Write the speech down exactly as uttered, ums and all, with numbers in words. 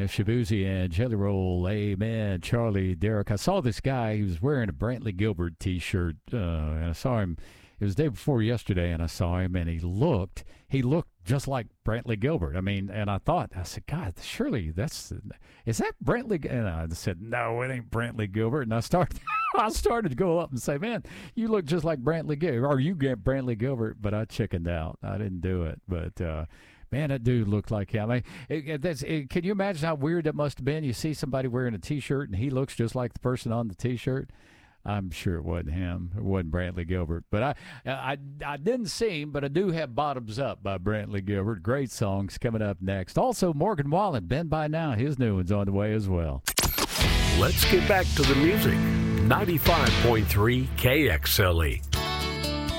Shabuzi and Jelly Roll. Amen. Charlie, Derek. I saw this guy. He was wearing a Brantley Gilbert T-shirt, uh, and I saw him. It was the day before yesterday, and I saw him, and he looked. He looked just like Brantley Gilbert. I mean, and I thought, I said, God, surely that's, is that Brantley? And I said, no, it ain't Brantley Gilbert. And I started, I started to go up and say, man, you look just like Brantley Gilbert, or you get Brantley Gilbert, but I chickened out. I didn't do it, but. uh Man, that dude looked like him. I mean, it, it, that's, it, can you imagine how weird that must have been? You see somebody wearing a T-shirt, and he looks just like the person on the T-shirt. I'm sure it wasn't him. It wasn't Brantley Gilbert. But I, I, I didn't see him, but I do have Bottoms Up by Brantley Gilbert. Great songs coming up next. Also, Morgan Wallen, Been By Now. His new one's on the way as well. Let's get back to the music. ninety-five point three K X L E.